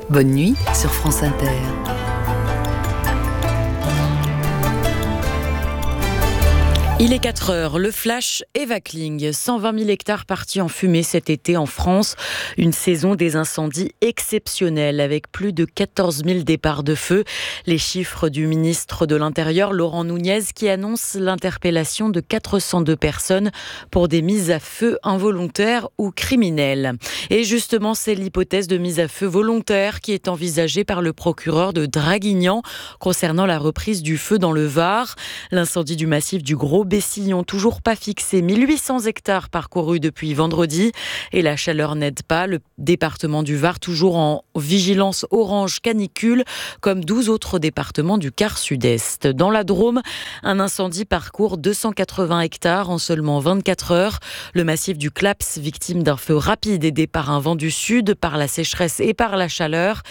Bonne nuit sur France Inter. Il est 4 heures, le flash Eva Kling. 120 000 hectares partis en fumée cet été en France. Une saison des incendies exceptionnelle avec plus de 14 000 départs de feu. Les chiffres du ministre de l'Intérieur, Laurent Nunez, qui annonce l'interpellation de 402 personnes pour des mises à feu involontaires ou criminelles. Et justement, c'est l'hypothèse de mise à feu volontaire qui est envisagée par le procureur de Draguignan concernant la reprise du feu dans le Var. L'incendie du massif du Gros Bessillon, toujours pas fixé, 1800 hectares parcourus depuis vendredi et la chaleur n'aide pas. Le département du Var toujours en vigilance orange canicule comme 12 autres départements du quart sud-est. Dans la Drôme, un incendie parcourt 280 hectares en seulement 24 heures. Le massif du Claps, victime d'un feu rapide aidé par un vent du sud, par la sécheresse et par la chaleur.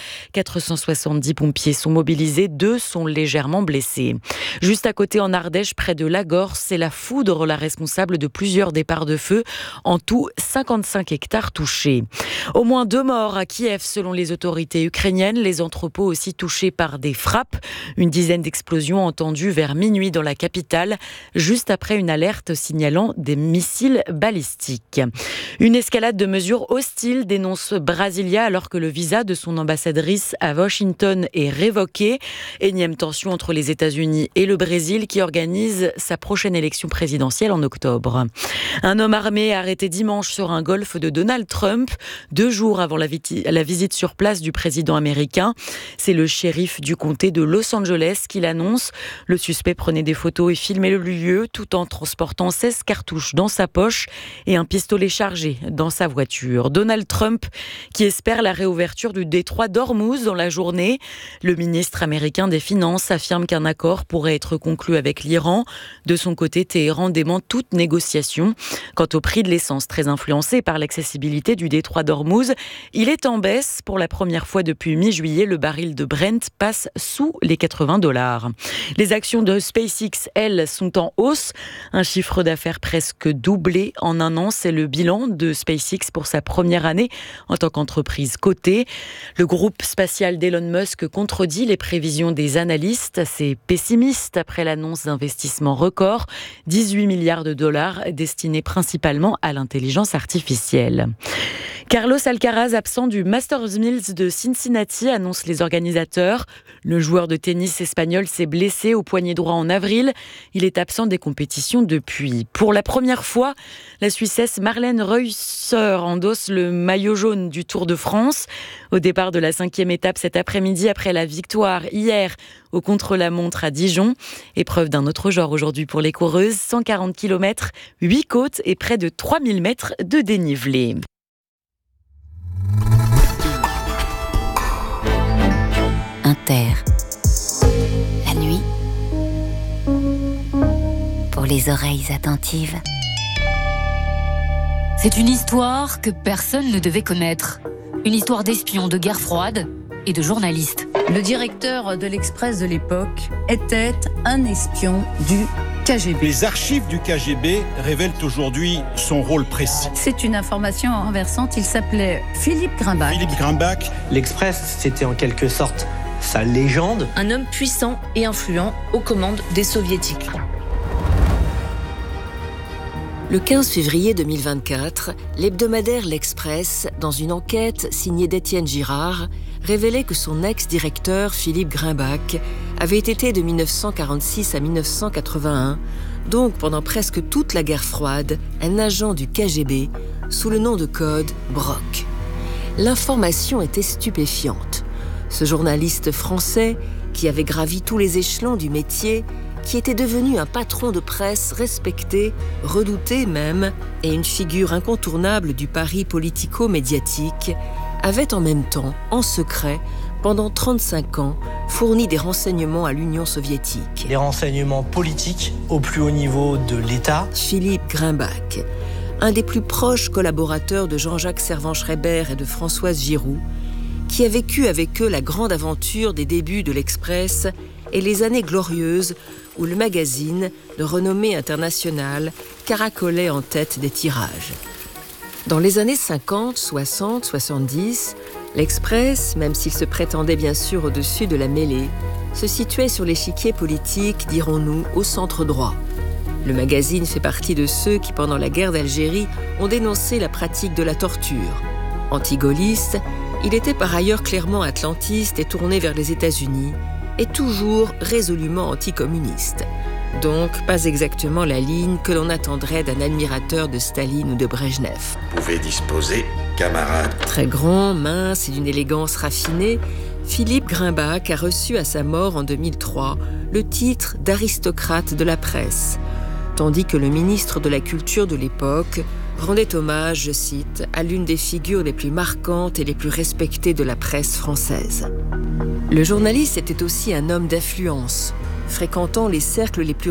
470 pompiers sont mobilisés, 2 sont légèrement blessés. Juste à côté en Ardèche, près de Lagorce, c'est la foudre la responsable de plusieurs départs de feu. En tout, 55 hectares touchés. Au moins 2 morts à Kiev selon les autorités ukrainiennes. Les entrepôts aussi touchés par des frappes. Une dizaine d'explosions entendues vers minuit dans la capitale, juste après une alerte signalant des missiles balistiques. Une escalade de mesures hostiles dénonce Brasilia alors que le visa de son ambassadrice à Washington est révoqué. Énième tension entre les États-Unis et le Brésil qui organise sa prochaine élection présidentielle en octobre. Un homme armé arrêté dimanche sur un golf de Donald Trump, 2 jours avant la visite sur place du président américain. C'est le shérif du comté de Los Angeles qui l'annonce. Le suspect prenait des photos et filmait le lieu tout en transportant 16 cartouches dans sa poche et un pistolet chargé dans sa voiture. Donald Trump qui espère la réouverture du détroit d'Ormuz dans la journée. Le ministre américain des Finances affirme qu'un accord pourrait être conclu avec l'Iran. De son côté, Téhéran dément toute négociation. Quant au prix de l'essence, très influencé par l'accessibilité du détroit d'Ormuz, il est en baisse. Pour la première fois depuis mi-juillet, le baril de Brent passe sous les $80. Les actions de SpaceX, elles, sont en hausse. Un chiffre d'affaires presque doublé en un an. C'est le bilan de SpaceX pour sa première année en tant qu'entreprise cotée. Le groupe spatial d'Elon Musk contredit les prévisions des analystes, assez pessimistes après l'annonce d'investissements records, 18 milliards de dollars destinés principalement à l'intelligence artificielle. Carlos Alcaraz, absent du Masters Mills de Cincinnati, annoncent les organisateurs. Le joueur de tennis espagnol s'est blessé au poignet droit en avril. Il est absent des compétitions depuis. Pour la première fois, la Suissesse Marlène Reusser endosse le maillot jaune du Tour de France. Au départ de la 5e étape cet après-midi, après la victoire hier au contre-la-montre à Dijon. Épreuve d'un autre genre aujourd'hui pour les coureuses. 140 km, 8 côtes et près de 3000 mètres de dénivelé. Inter. La nuit, pour les oreilles attentives. C'est une histoire que personne ne devait connaître. Une histoire d'espions, de guerre froide et de journalistes. Le directeur de l'Express de l'époque était un espion du KGB. Les archives du KGB révèlent aujourd'hui son rôle précis. C'est une information renversante. Il s'appelait Philippe Grimbach. Philippe Grimbach. L'Express, c'était en quelque sorte sa légende. Un homme puissant et influent aux commandes des soviétiques. Le 15 février 2024, l'hebdomadaire L'Express, dans une enquête signée d'Étienne Girard, révélait que son ex-directeur Philippe Grimbach avait été de 1946 à 1981, donc pendant presque toute la guerre froide, un agent du KGB sous le nom de code Brock. L'information était stupéfiante. Ce journaliste français, qui avait gravi tous les échelons du métier, qui était devenu un patron de presse respecté, redouté même, et une figure incontournable du pari politico-médiatique, avait en même temps, en secret, pendant 35 ans, fourni des renseignements à l'Union soviétique. Les renseignements politiques au plus haut niveau de l'État. Philippe Grimbach, un des plus proches collaborateurs de Jean-Jacques Servan-Schreiber et de Françoise Giroud, qui a vécu avec eux la grande aventure des débuts de l'Express et les années glorieuses où le magazine, de renommée internationale, caracolait en tête des tirages. Dans les années 50, 60, 70, L'Express, même s'il se prétendait bien sûr au-dessus de la mêlée, se situait sur l'échiquier politique, dirons-nous, au centre droit. Le magazine fait partie de ceux qui, pendant la guerre d'Algérie, ont dénoncé la pratique de la torture. Anti-gaulliste, il était par ailleurs clairement atlantiste et tourné vers les États-Unis, et toujours résolument anticommuniste. Donc, pas exactement la ligne que l'on attendrait d'un admirateur de Staline ou de Brejnev. Vous pouvez disposer, camarade. Très grand, mince et d'une élégance raffinée, Philippe Grimbach a reçu à sa mort en 2003 le titre d'aristocrate de la presse, tandis que le ministre de la Culture de l'époque rendait hommage, je cite, à l'une des figures les plus marquantes et les plus respectées de la presse française. Le journaliste était aussi un homme d'influence, fréquentant les cercles les plus